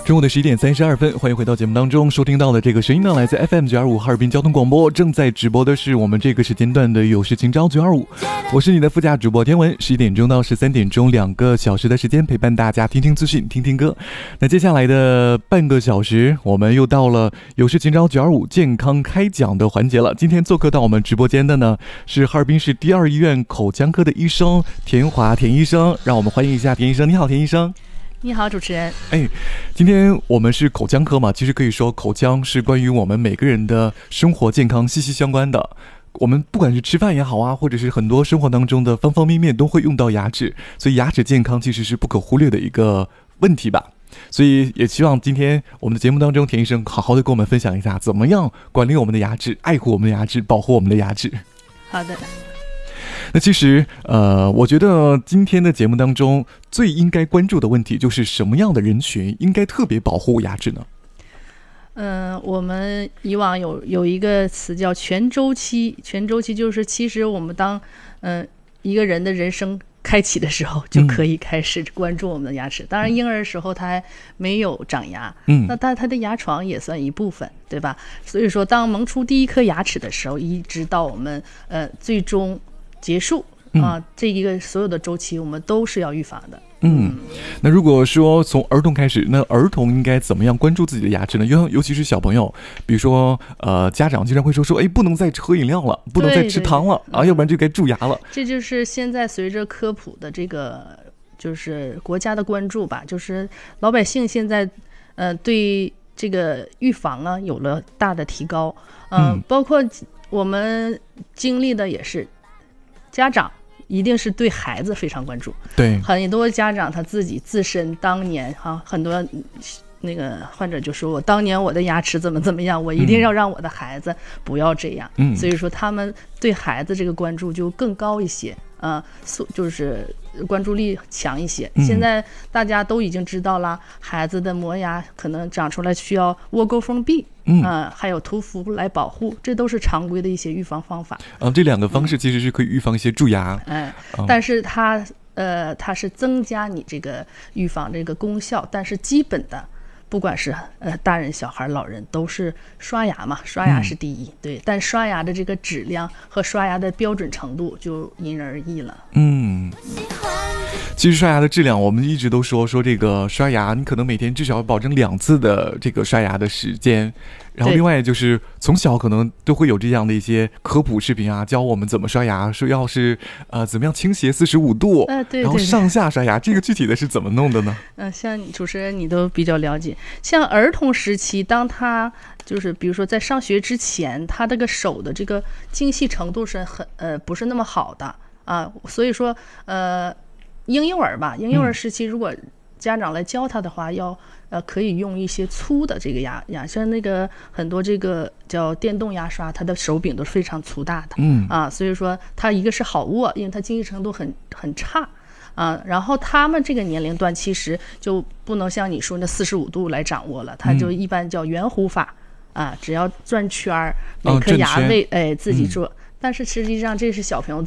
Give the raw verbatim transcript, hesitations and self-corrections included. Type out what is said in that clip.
中午的十一点三十二分，欢迎回到节目当中。收听到的这个声音呢，来自 F M 九二五哈尔滨交通广播。正在直播的是我们这个时间段的有事情招九二五，我是你的副驾主播天文。十一点钟到十三点钟，两个小时的时间陪伴大家听听资讯，听听歌。那接下来的半个小时，我们又到了有事情招九二五健康开讲的环节了。今天做客到我们直播间的呢，是哈尔滨市第二医院口腔科的医生田华田医生，让我们欢迎一下田医生。你好，田医生。 你好，主持人。 哎，今天我们是口腔科嘛，其实可以说口腔是关于我们每个人的生活健康息息相关的。我们不管是吃饭也好啊，或者是很多生活当中的方方面面都会用到牙齿，所以牙齿健康其实是不可忽略的一个问题吧。所以也希望今天我们的节目当中，田医生好好的跟我们分享一下，怎么样管理我们的牙齿，爱护我们的牙齿，保护我们的牙齿。 好的。 那其实呃，我觉得今天的节目当中最应该关注的问题就是什么样的人群应该特别保护牙齿呢？ 嗯、呃，我们以往有有一个词叫全周期，全周期就是其实我们当嗯、呃、一个人的人生开启的时候，就可以开始关注我们的牙齿。嗯、当然，婴儿的时候他还没有长牙，嗯，那但他的牙床也算一部分，对吧？所以说，当萌出第一颗牙齿的时候，一直到我们呃最终结束啊、呃，这一个所有的周期，我们都是要预防的。 嗯，那如果说从儿童开始，那儿童应该怎么样关注自己的牙齿呢？尤尤其是小朋友，比如说呃，家长经常会说说，哎，不能再喝饮料了，不能再吃糖了啊，要不然就该蛀牙了。 这就是现在随着科普的这个，就是国家的关注吧，就是老百姓现在呃对这个预防啊有了大的提高，呃、嗯，包括我们经历的也是家长。一定是对孩子非常关注， 对很多家长他自己自身当年哈、啊，很多那个患者就说我当年我的牙齿怎么怎么样，我一定要让我的孩子不要这样，嗯，所以说他们对孩子这个关注就更高一些啊，就是关注力强一些。嗯、现在大家都已经知道了，孩子的磨牙可能长出来需要窝沟封闭。嗯、呃，还有涂氟来保护，这都是常规的一些预防方法。 嗯，这两个方式其实是可以预防一些蛀牙。 嗯，嗯但是它呃，它是增加你这个预防这个功效，但是基本的，不管是呃大人、小孩、老人，都是刷牙嘛，刷牙是第一，嗯、对。但刷牙的这个质量和刷牙的标准程度就因人而异了。嗯。 其实刷牙的质量，我们一直都说说这个刷牙，你可能每天至少要保证两次的这个刷牙的时间。然后另外就是从小可能都会有这样的一些科普视频啊，教我们怎么刷牙，说要是呃怎么样倾斜四十五度， 呃对对对， 然后上下刷牙，这个具体的是怎么弄的呢？ 嗯、呃，像主持人你都比较了解，像儿童时期，当他就是比如说在上学之前，他这个手的这个精细程度是很呃不是那么好的啊，所以说呃。婴幼儿吧，婴幼儿时期，如果家长来教他的话，嗯、要呃可以用一些粗的这个牙牙，像那个很多这个叫电动牙刷，它的手柄都是非常粗大的，嗯啊，所以说它一个是好握，因为它精细程度很很差啊，然后他们这个年龄段其实就不能像你说那四十五度来掌握了，它就一般叫圆弧法啊，只要转圈儿，每颗牙位、哦、哎自己做。嗯但是实际上这是小朋友